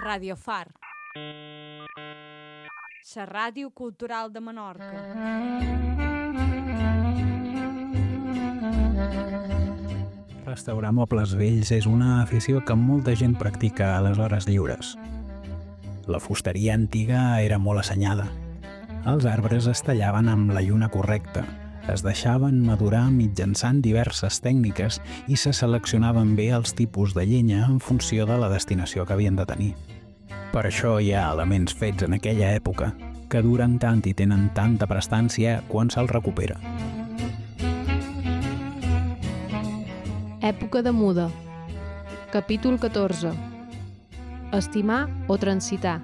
Radio Far, la ràdio cultural de Menorca. Restaurar mobles vells és una afició que molta gent practica a les hores lliures. La fusteria antiga era molt assenyada. Els arbres es tallaven amb la lluna correcta, es deixaven madurar mitjançant diverses tècniques i se seleccionaven bé els tipus de llenya en funció de la destinació que havien de tenir. Per això hi ha elements fets en aquella època que duren tant i tenen tanta prestància quan se'ls recupera. Època de muda. Capítol 14. Estimar o transitar.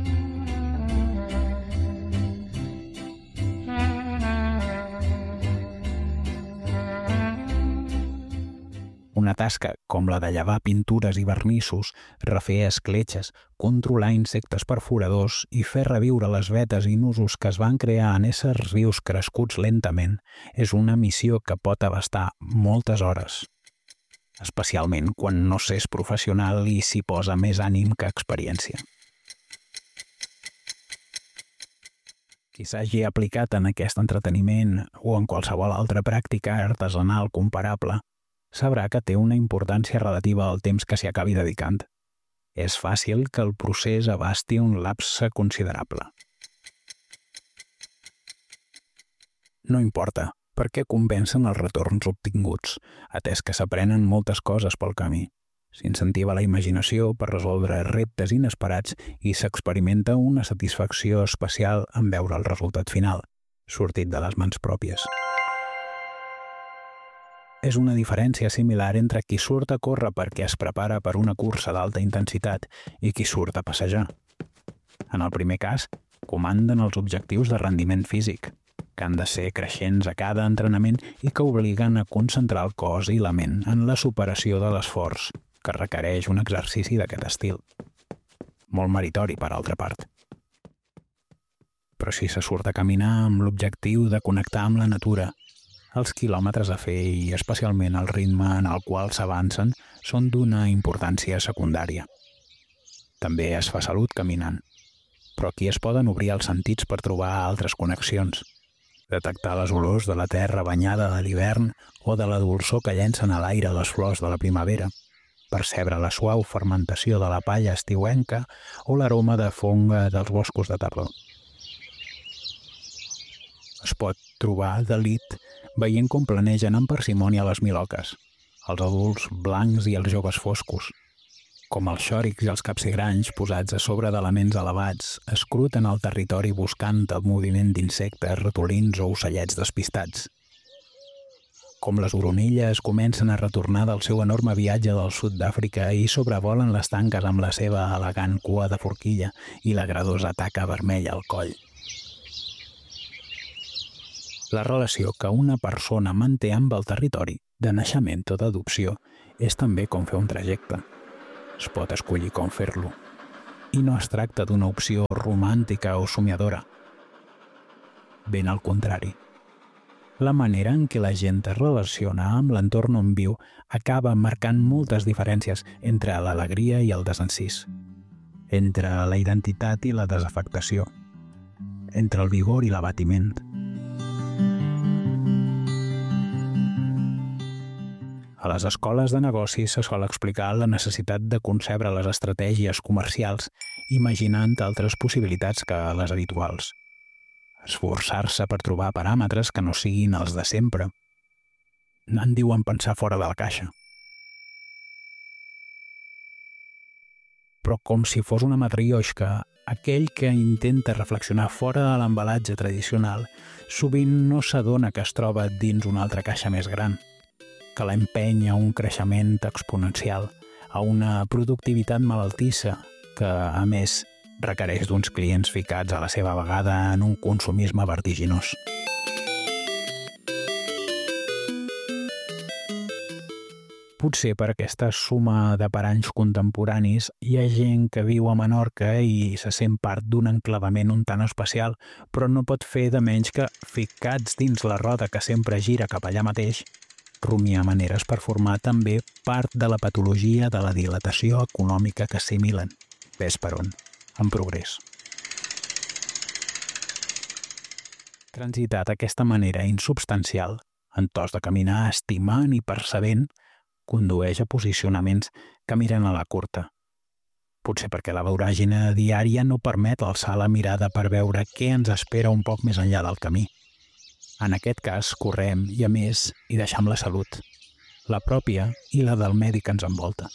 Una tasca com la de llevar pintures i vernissos, refer escletxes, controlar insectes perforadors i fer reviure les vetes i nusos que es van crear en éssers vius crescuts lentament és una missió que pot abastar moltes hores, especialment quan no s'és professional i s'hi posa més ànim que experiència. Qui s'hagi aplicat en aquest entreteniment o en qualsevol altra pràctica artesanal comparable sabrà que té una importància relativa al temps que s'hi acabi dedicant. És fàcil que el procés abasti un lapse considerable. No importa, perquè compensen els retorns obtinguts, atès que s'aprenen moltes coses pel camí. S'incentiva la imaginació per resoldre reptes inesperats i s'experimenta una satisfacció especial en veure el resultat final, sortit de les mans pròpies. És una diferència similar entre qui surt a córrer perquè es prepara per una cursa d'alta intensitat i qui surt a passejar. En el primer cas, comanden els objectius de rendiment físic, que han de ser creixents a cada entrenament i que obliguen a concentrar el cos i la ment en la superació de l'esforç, que requereix un exercici d'aquest estil. Molt meritori, per altra part. Però si se surt a caminar amb l'objectiu de connectar amb la natura, els quilòmetres a fer i especialment el ritme en el qual s'avancen són d'una importància secundària. També es fa salut caminant, però aquí es poden obrir els sentits per trobar altres connexions, detectar les olors de la terra banyada de l'hivern o de la dolçor que llencen a l'aire les flors de la primavera, percebre la suau fermentació de la palla estiuenca o l'aroma de fonga dels boscos de tardor. Es pot trobar delit veient com planegen amb parsimònia les miloques, els adults blancs i els joves foscos, com els xòrics i els capsigranys posats a sobre d'elements elevats escruten el territori buscant el moviment d'insectes, ratolins o ocellets despistats. Com les oronilles comencen a retornar del seu enorme viatge del sud d'Àfrica i sobrevolen les tanques amb la seva elegant cua de forquilla i la gradosa taca vermella al coll. La relació que una persona manté amb el territori, de naixement o d'adopció, és també com fer un trajecte. Es pot escollir com fer-lo. I no es tracta d'una opció romàntica o somiadora. Ben al contrari. La manera en què la gent es relaciona amb l'entorn on viu acaba marcant moltes diferències entre l'alegria i el desencís, entre la identitat i la desafectació, entre el vigor i l'abatiment. A les escoles de negocis se sol explicar la necessitat de concebre les estratègies comercials imaginant altres possibilitats que les habituals. Esforçar-se per trobar paràmetres que no siguin els de sempre. En diuen pensar fora de la caixa. Però com si fos una matrioixca, aquell que intenta reflexionar fora de l'embalatge tradicional sovint no s'adona que es troba dins una altra caixa més gran, que l'empeny a un creixement exponencial, a una productivitat malaltissa que, a més, requereix d'uns clients ficats a la seva vegada en un consumisme vertiginós. Potser per aquesta suma de paranys contemporanis hi ha gent que viu a Menorca i se sent part d'un enclavament un tant especial, però no pot fer de menys que, ficats dins la roda que sempre gira cap allà mateix, rumiar maneres per formar també part de la patologia de la dilatació econòmica que assimilen ves per on, en progrés. Transitar d'aquesta manera insubstancial, en tos de caminar estimant i percebent, condueix a posicionaments que miren a la curta. Potser perquè la voràgine diària no permet alçar la mirada per veure què ens espera un poc més enllà del camí. En aquest cas, correm i, a més, hi deixam la salut, la pròpia i la del medi que ens envolta.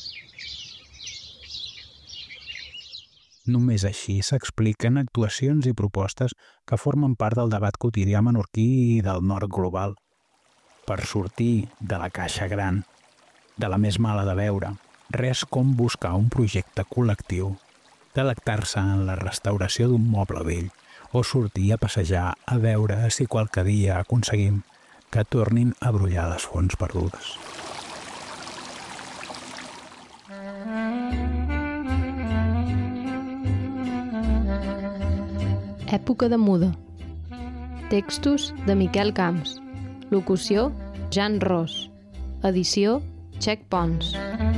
Només així s'expliquen actuacions i propostes que formen part del debat quotidià menorquí i del nord global. Per sortir de la caixa gran, de la més mala de veure, res com buscar un projecte col·lectiu, delectar-se en la restauració d'un moble vell o sortir a passejar a veure si qualque dia aconseguim que tornin a brollar les fonts perdudes. Època de muda. Textos de Miquel Camps. Locució, Jan Ros. Edició, Txec Pons.